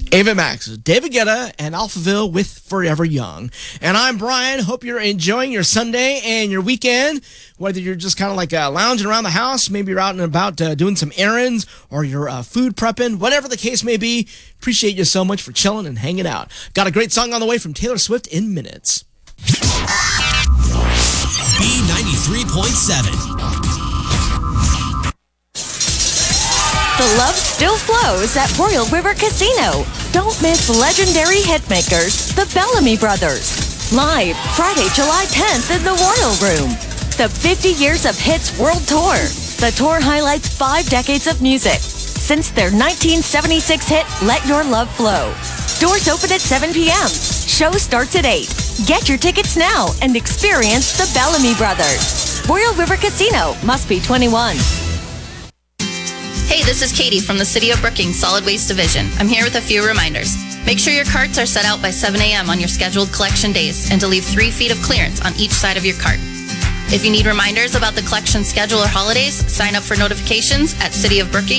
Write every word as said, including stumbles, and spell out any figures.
Ava Max, David Guetta, and Alphaville with Forever Young. And I'm Brian. Hope you're enjoying your Sunday and your weekend. Whether you're just kind of like uh, lounging around the house, maybe you're out and about uh, doing some errands, or you're uh, food prepping, whatever the case may be. Appreciate you so much for chilling and hanging out. Got a great song on the way from Taylor Swift in minutes. B ninety-three point seven. The love still flows at Royal River Casino. Don't miss legendary hitmakers, the Bellamy Brothers. Live Friday, July tenth in the Royal Room. The fifty Years of Hits World Tour. The tour highlights five decades of music since their nineteen seventy-six hit, Let Your Love Flow. Doors open at seven p.m. Show starts at eight. Get your tickets now and experience the Bellamy Brothers. Royal River Casino. Must be twenty-one. Hey, this is Katie from the City of Brookings Solid Waste Division. I'm here with a few reminders. Make sure your carts are set out by seven a.m. on your scheduled collection days and to leave three feet of clearance on each side of your cart. If you need reminders about the collection schedule or holidays, sign up for notifications at City of Brookings.